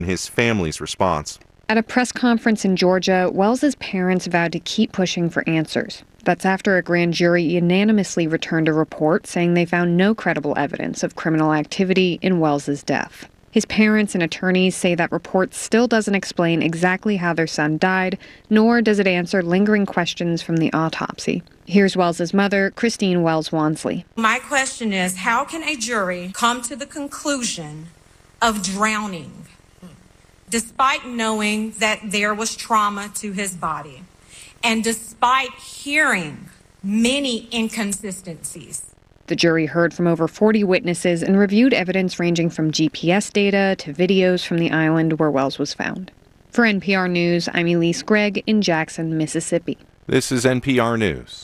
his family's response. At a press conference in Georgia, Wells's parents vowed to keep pushing for answers. That's after a grand jury unanimously returned a report saying they found no credible evidence of criminal activity in Wells's death. His parents and attorneys say that report still doesn't explain exactly how their son died, nor does it answer lingering questions from the autopsy. Here's Wells's mother, Christine Wells Wansley. My question is, how can a jury come to the conclusion of drowning despite knowing that there was trauma to his body and despite hearing many inconsistencies? The jury heard from over 40 witnesses and reviewed evidence ranging from GPS data to videos from the island where Wells was found. For NPR News, I'm Elise Gregg in Jackson, Mississippi. This is NPR News.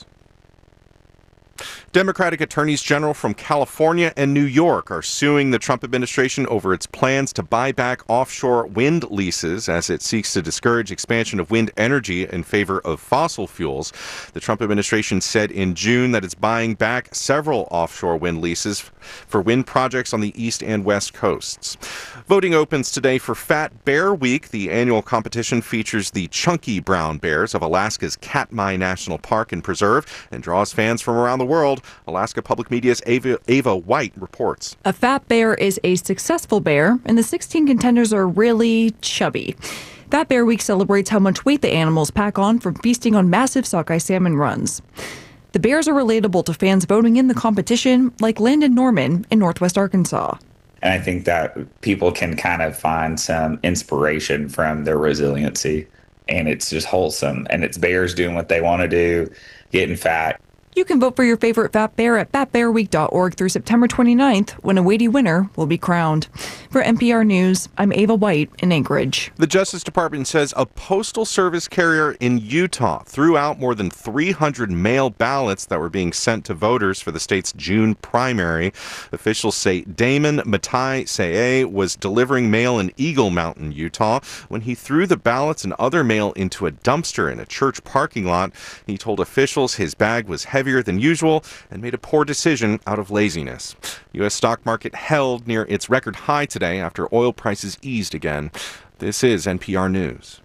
Democratic attorneys general from California and New York are suing the Trump administration over its plans to buy back offshore wind leases as it seeks to discourage expansion of wind energy in favor of fossil fuels. The Trump administration said in June that it's buying back several offshore wind leases for wind projects on the east and west coasts. Voting opens today for Fat Bear Week. The annual competition features the chunky brown bears of Alaska's Katmai National Park and Preserve and draws fans from around the world. Alaska Public Media's Ava White reports. A fat bear is a successful bear, and the 16 contenders are really chubby. Fat Bear Week celebrates how much weight the animals pack on from feasting on massive sockeye salmon runs. The bears are relatable to fans voting in the competition, like Landon Norman in Northwest Arkansas. And I think that people can kind of find some inspiration from their resiliency, and it's just wholesome. And it's bears doing what they want to do, getting fat. You can vote for your favorite fat bear at fatbearweek.org through September 29th, when a weighty winner will be crowned. For NPR News, I'm Ava White in Anchorage. The Justice Department says a postal service carrier in Utah threw out more than 300 mail ballots that were being sent to voters for the state's June primary. Officials say Damon Matai Sae was delivering mail in Eagle Mountain, Utah, when he threw the ballots and other mail into a dumpster in a church parking lot. He told officials his bag was heavier than usual and made a poor decision out of laziness. U.S. stock market held near its record high today after oil prices eased again. This is NPR News.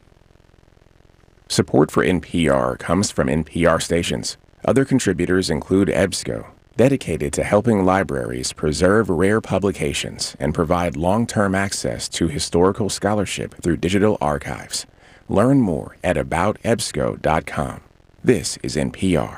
Support for NPR comes from NPR stations. Other contributors include EBSCO, dedicated to helping libraries preserve rare publications and provide long-term access to historical scholarship through digital archives. Learn more at aboutebsco.com. This is NPR.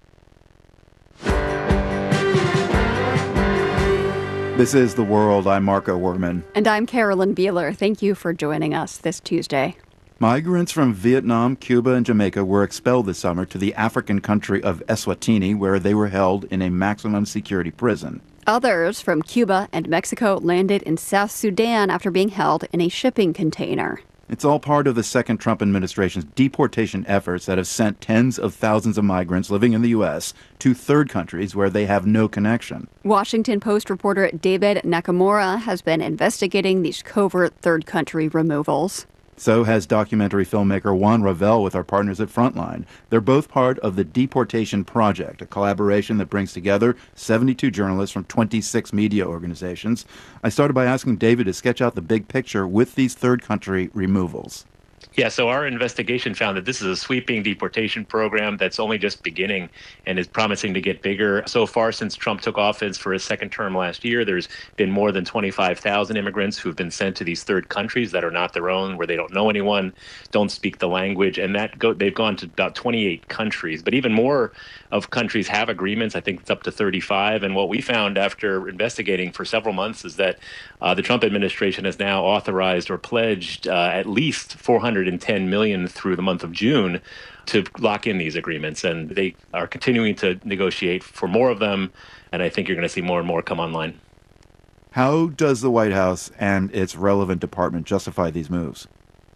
This is The World. I'm Marco Werman. And I'm Carolyn Beeler. Thank you for joining us this Tuesday. Migrants from Vietnam, Cuba, and Jamaica were expelled this summer to the African country of Eswatini, where they were held in a maximum security prison. Others from Cuba and Mexico landed in South Sudan after being held in a shipping container. It's all part of the second Trump administration's deportation efforts that have sent tens of thousands of migrants living in the U.S. to third countries where they have no connection. Washington Post reporter David Nakamura has been investigating these covert third country removals. So has documentary filmmaker Juan Ravel with our partners at Frontline. They're both part of the Deportation Project, a collaboration that brings together 72 journalists from 26 media organizations. I started by asking David to sketch out the big picture with these third country removals. Yeah, so our investigation found that this is a sweeping deportation program that's only just beginning and is promising to get bigger. So far, since Trump took office for his second term last year, there's been more than 25,000 immigrants who've been sent to these third countries that are not their own, where they don't know anyone, don't speak the language, and they've gone to about 28 countries. But even more of countries have agreements. I think it's up to 35. And what we found after investigating for several months is that the Trump administration has now authorized or pledged at least $410 million through the month of June to lock in these agreements. And they are continuing to negotiate for more of them. And I think you're going to see more and more come online. How does the White House and its relevant department justify these moves?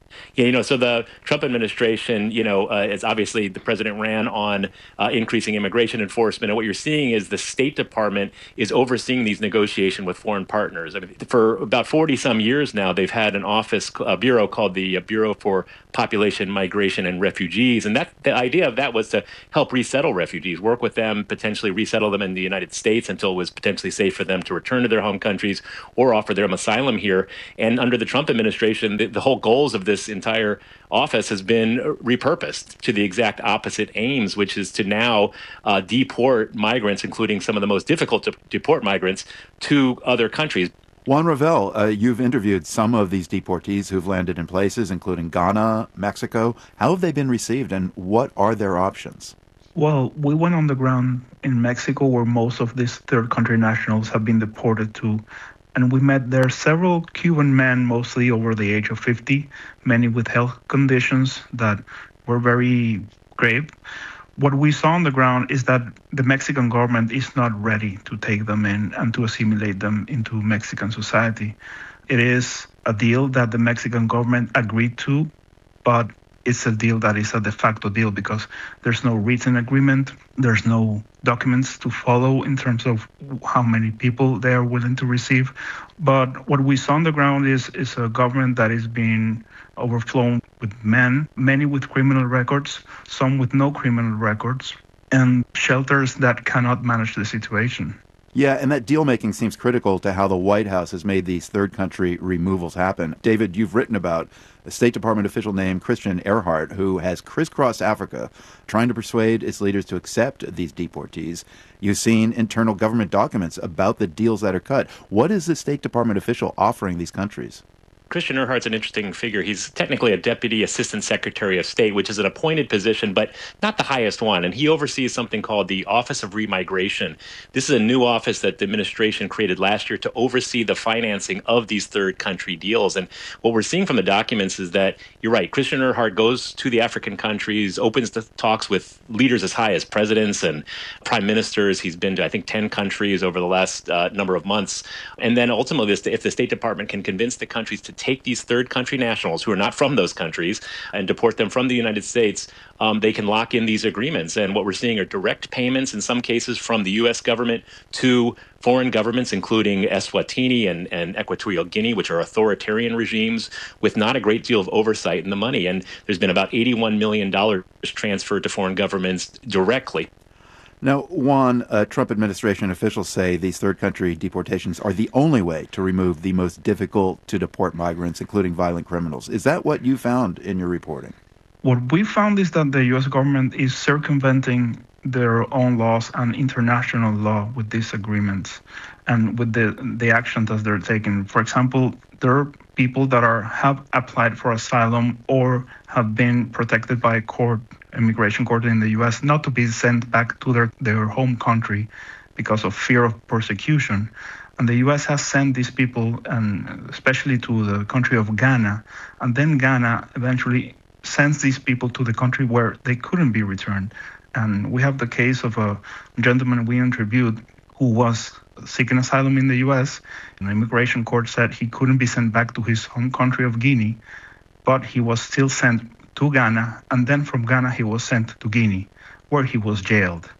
Yeah, so the Trump administration, is obviously the president ran on increasing immigration enforcement. And what you're seeing is the State Department is overseeing these negotiations with foreign partners. I mean, for about 40 some years now, they've had a bureau called the Bureau for Population, Migration, and Refugees. And the idea of that was to help resettle refugees, work with them, potentially resettle them in the United States until it was potentially safe for them to return to their home countries or offer them asylum here. And under the Trump administration, the whole goals of this entire office has been repurposed to the exact opposite aims, which is to now deport migrants, including some of the most difficult to deport migrants, to other countries. Juan Ravel, you've interviewed some of these deportees who've landed in places including Ghana, Mexico. How have they been received, and what are their options? Well, we went on the ground in Mexico, where most of these third country nationals have been deported to. And we met there several Cuban men, mostly over the age of 50, many with health conditions that were very grave. What we saw on the ground is that the Mexican government is not ready to take them in and to assimilate them into Mexican society. It is a deal that the Mexican government agreed to, but it's a deal that is a de facto deal because there's no written agreement, there's no documents to follow in terms of how many people they are willing to receive. But what we saw on the ground is a government that is being overflown with men, many with criminal records, some with no criminal records, and shelters that cannot manage the situation. Yeah, and that deal-making seems critical to how the White House has made these third-country removals happen. David, you've written about a State Department official named Christian Ehrhart who has crisscrossed Africa trying to persuade its leaders to accept these deportees. You've seen internal government documents about the deals that are cut. What is the State Department official offering these countries? Christian Ehrhart's an interesting figure. He's technically a Deputy Assistant Secretary of State, which is an appointed position, but not the highest one. And he oversees something called the Office of Remigration. This is a new office that the administration created last year to oversee the financing of these third country deals. And what we're seeing from the documents is that, you're right, Christian Ehrhart goes to the African countries, opens the talks with leaders as high as presidents and prime ministers. He's been to, I think, 10 countries over the last number of months. And then ultimately, if the State Department can convince the countries to take these third country nationals who are not from those countries and deport them from the United States, they can lock in these agreements. And what we're seeing are direct payments in some cases from the U.S. government to foreign governments, including Eswatini and Equatorial Guinea, which are authoritarian regimes with not a great deal of oversight in the money. And there's been about $81 million transferred to foreign governments directly. Now, Juan, Trump administration officials say these third-country deportations are the only way to remove the most difficult-to-deport migrants, including violent criminals. Is that what you found in your reporting? What we found is that the U.S. government is circumventing their own laws and international law with these agreements and with the actions that they're taking. For example, there are people that have applied for asylum or have been protected by immigration court in the U.S. not to be sent back to their home country because of fear of persecution. And the U.S. has sent these people, and especially to the country of Ghana, and then Ghana eventually sends these people to the country where they couldn't be returned. And we have the case of a gentleman we interviewed who was seeking asylum in the U.S. And the immigration court said he couldn't be sent back to his home country of Guinea, but he was still sent to Ghana, and then from Ghana he was sent to Guinea, where he was jailed.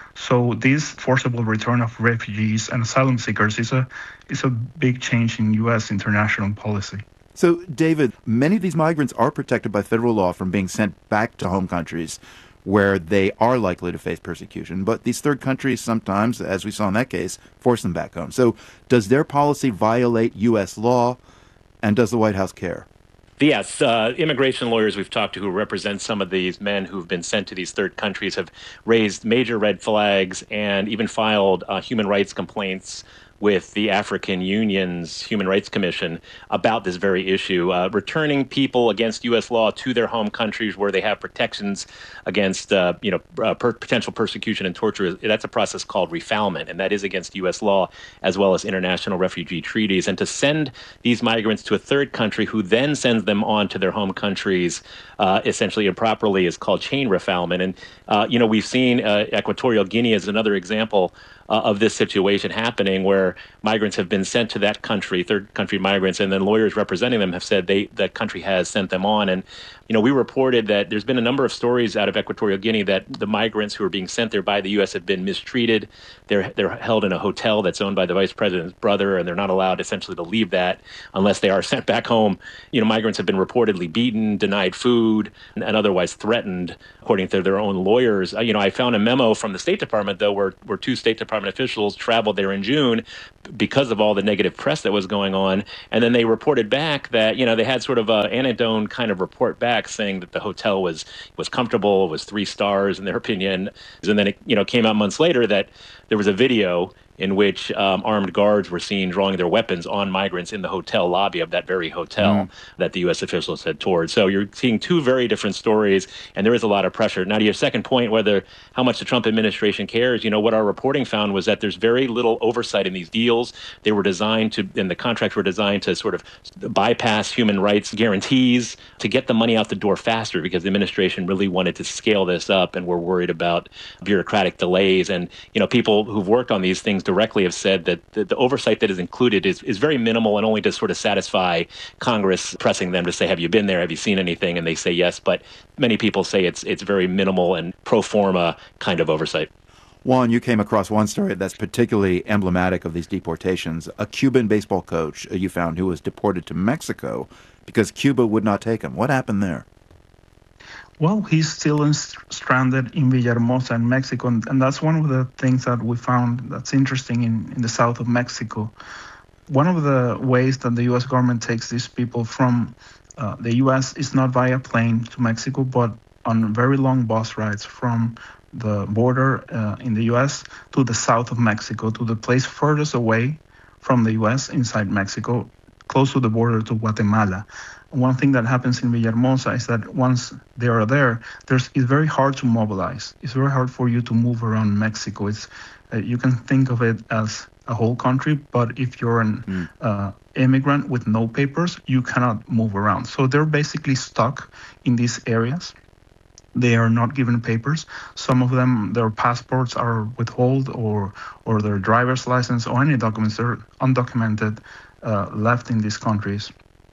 So this forcible return of refugees and asylum seekers is a big change in U.S. international policy. So, David, many of these migrants are protected by federal law from being sent back to home countries where they are likely to face persecution. But these third countries sometimes, as we saw in that case, force them back home. So does their policy violate U.S. law, and does the White House care? Yes, immigration lawyers we've talked to who represent some of these men who've been sent to these third countries have raised major red flags and even filed human rights complaints with the African Union's Human Rights Commission about this very issue. Returning people against U.S. law to their home countries where they have protections against potential persecution and torture, that's a process called refoulement, and that is against U.S. law as well as international refugee treaties. And to send these migrants to a third country who then sends them on to their home countries essentially improperly is called chain refoulement. And, we've seen Equatorial Guinea as another example of this situation happening, where migrants have been sent to that country, third country migrants, and then lawyers representing them have said that country has sent them on. And we reported that there's been a number of stories out of Equatorial Guinea that the migrants who are being sent there by the U.S. have been mistreated. They're held in a hotel that's owned by the vice president's brother, and they're not allowed essentially to leave that unless they are sent back home. Migrants have been reportedly beaten, denied food, and otherwise threatened, according to their own lawyers. I found a memo from the State Department, though, where two State Department officials traveled there in June because of all the negative press that was going on. And then they reported back that, they had sort of an anecdote kind of report back saying that the hotel was comfortable, was 3 stars in their opinion. And then it came out months later that there was a video in which armed guards were seen drawing their weapons on migrants in the hotel lobby of that very hotel that the U.S. officials had toured. So you're seeing two very different stories, and there is a lot of pressure. Now, to your second point, how much the Trump administration cares, what our reporting found was that there's very little oversight in these deals. They were designed and the contracts were designed to sort of bypass human rights guarantees to get the money out the door faster, because the administration really wanted to scale this up and were worried about bureaucratic delays. And, people who've worked on these things directly have said that the oversight that is included is very minimal and only to sort of satisfy Congress pressing them to say, have you been there? Have you seen anything? And they say yes. But many people say it's very minimal and pro forma kind of oversight. Juan, you came across one story that's particularly emblematic of these deportations. A Cuban baseball coach you found who was deported to Mexico because Cuba would not take him. What happened there? Well, he's still stranded in Villahermosa in Mexico, and that's one of the things that we found that's interesting in the south of Mexico. One of the ways that the U.S. government takes these people from the U.S. is not via plane to Mexico, but on very long bus rides from the border in the U.S. to the south of Mexico, to the place furthest away from the U.S. inside Mexico, close to the border to Guatemala. One thing that happens in Villahermosa is that once they are there, it's very hard to mobilize. It's very hard for you to move around Mexico. You can think of it as a whole country, but if you're an immigrant with no papers, you cannot move around. So they're basically stuck in these areas. They are not given papers. Some of them, their passports are withheld, or their driver's license or any documents. They're undocumented, left in these countries.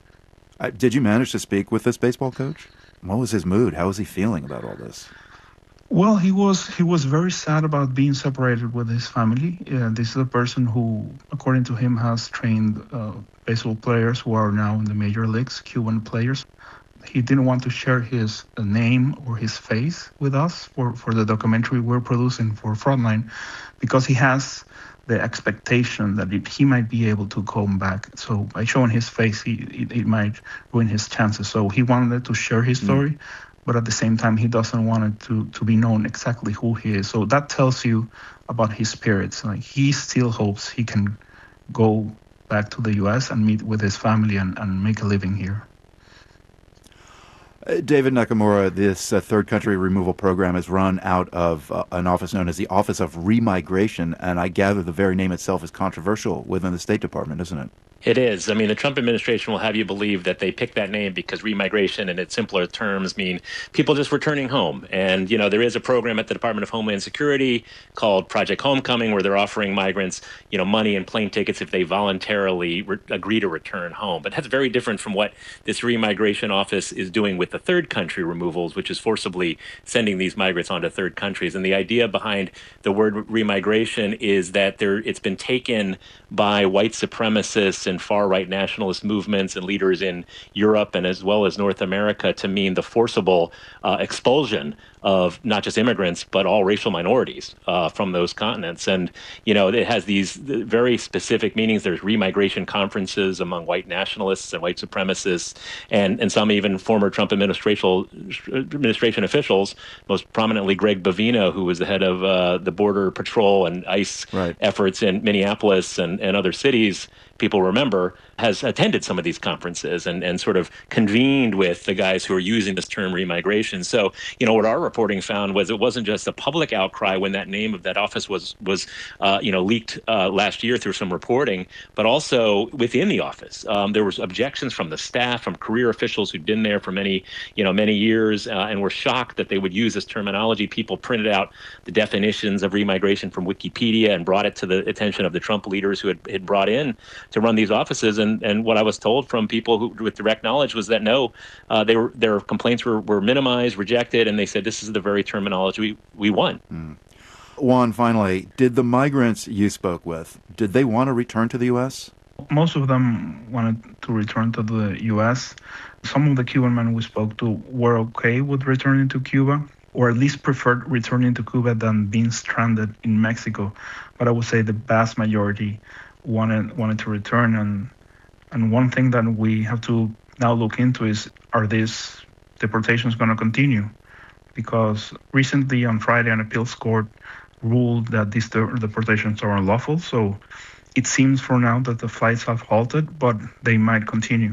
Did you manage to speak with this baseball coach? What was his mood? How was he feeling about all this? Well, he was very sad about being separated with his family. This is a person who, according to him, has trained baseball players who are now in the major leagues, Cuban players. He didn't want to share his name or his face with us for the documentary we're producing for Frontline, because he has the expectation that he might be able to come back. So by showing his face, it might ruin his chances. So he wanted to share his story, but at the same time, he doesn't want it to be known exactly who he is. So that tells you about his spirits. Like, he still hopes he can go back to the U.S. and meet with his family and make a living here. David Nakamura, this third country removal program is run out of an office known as the Office of Remigration, and I gather the very name itself is controversial within the State Department, isn't it? It is. I mean, the Trump administration will have you believe that they picked that name because remigration, in its simpler terms, mean people just returning home. And, there is a program at the Department of Homeland Security called Project Homecoming, where they're offering migrants, money and plane tickets if they voluntarily agree to return home. But that's very different from what this remigration office is doing with the third country removals, which is forcibly sending these migrants onto third countries. And the idea behind the word remigration is that it's been taken by white supremacists and far-right nationalist movements and leaders in Europe and as well as North America to mean the forcible expulsion of not just immigrants, but all racial minorities from those continents. And, it has these very specific meanings. There's remigration conferences among white nationalists and white supremacists, and some even former Trump administration officials, most prominently Greg Bovino, who was the head of the Border Patrol and ICE efforts in Minneapolis and other cities, people remember, has attended some of these conferences and sort of convened with the guys who are using this term remigration. So, what our reporting found was it wasn't just a public outcry when that name of that office was leaked last year through some reporting, but also within the office. There was objections from the staff, from career officials who'd been there for many years, and were shocked that they would use this terminology. People printed out the definitions of remigration from Wikipedia and brought it to the attention of the Trump leaders who had brought in to run these offices. And what I was told from people who, with direct knowledge, was that no, their complaints were minimized, rejected, and they said this is the very terminology we want. Juan, finally, did the migrants you spoke with, did they want to return to the U.S.? Most of them wanted to return to the U.S. Some of the Cuban men we spoke to were okay with returning to Cuba, or at least preferred returning to Cuba than being stranded in Mexico. But I would say the vast majority wanted to return. And one thing that we have to now look into is, are these deportations going to continue? Because recently on Friday, an appeals court ruled that these deportations are unlawful. So it seems for now that the flights have halted, but they might continue.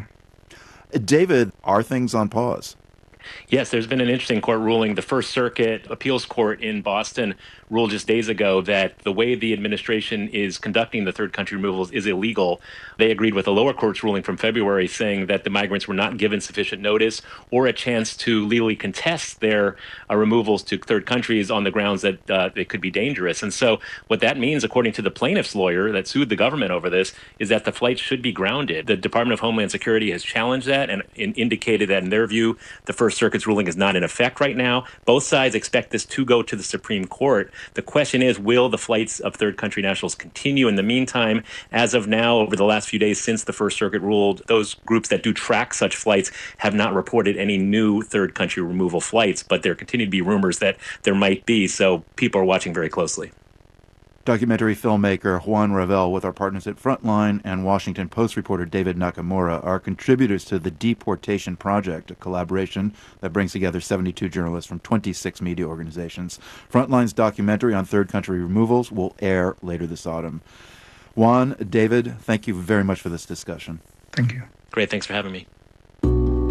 David, are things on pause? Yes, there's been an interesting court ruling. The First Circuit Appeals Court in Boston ruled just days ago that the way the administration is conducting the third country removals is illegal. They agreed with the lower court's ruling from February, saying that the migrants were not given sufficient notice or a chance to legally contest their removals to third countries on the grounds that they could be dangerous. And so what that means, according to the plaintiff's lawyer that sued the government over this, is that the flights should be grounded. The Department of Homeland Security has challenged that and indicated that, in their view, the First Circuit's ruling is not in effect right now. Both sides expect this to go to the Supreme Court. The question is, will the flights of third country nationals continue? In the meantime, as of now, over the last few days since the First Circuit ruled, those groups that do track such flights have not reported any new third country removal flights, but there continue to be rumors that there might be, so people are watching very closely. Documentary filmmaker Juan Ravel with our partners at Frontline and Washington Post reporter David Nakamura are contributors to the Deportation Project, a collaboration that brings together 72 journalists from 26 media organizations. Frontline's documentary on third country removals will air later this autumn. Juan, David, thank you very much for this discussion. Thank you. Great. Thanks for having me.